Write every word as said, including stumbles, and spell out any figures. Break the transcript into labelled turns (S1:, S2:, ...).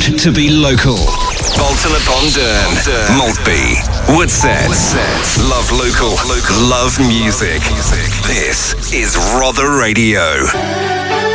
S1: made to be local.
S2: Bolton upon Dearn, Maltby, Woodset. Love local, love music. This is Rother Radio.